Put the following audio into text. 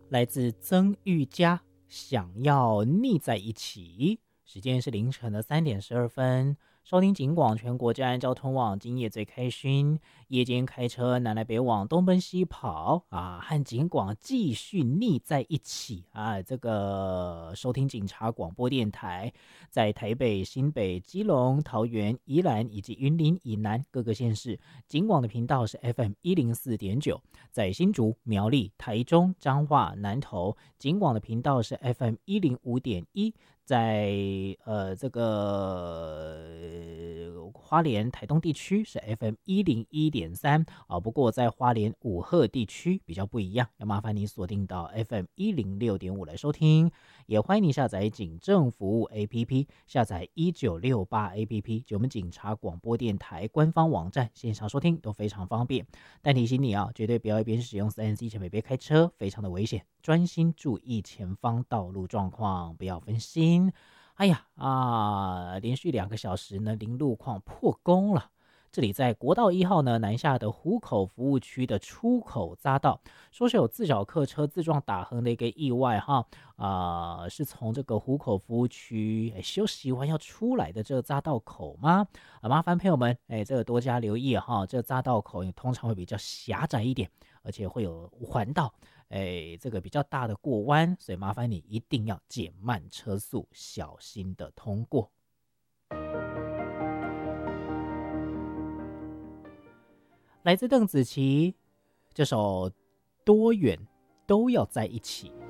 来自曾玉佳，想要腻在一起。时间是凌晨的3:12，收听警广全国治安交通网，今夜最开心。夜间开车南来北往，东奔西跑啊，和警广继续腻在一起啊！这个收听警察广播电台，在台北、新北、基隆、桃园、宜兰以及云林以南各个县市，警广的频道是 FM104.9。在新竹、苗栗、台中、彰化、南投，警广的频道是 FM105.1。在这个花莲、台东地区是 FM101.3啊，不过在花莲五鹤地区比较不一样，要麻烦你锁定到 FM106.5来收听。也欢迎你下载警政服务 APP， 下载1968 APP， 就我们警察广播电台官方网站，线上收听都非常方便。但提醒你啊，绝对不要一边使用4C 前别开车，非常的危险，专心注意前方道路状况，不要分心。哎呀连续2个小时呢，零路况破功了。这里在国道1号呢南下的湖口服务区的出口匝道，说是有自小客车自撞打横的一个意外哈，是从这个湖口服务区休息完要出来的这个匝道口吗？麻烦朋友们这个多加留意哈，这个匝道口通常会比较狭窄一点，而且会有环道，这个比较大的过弯，所以麻烦你一定要减慢车速，小心的通过。来自邓紫棋这首《多远都要在一起》。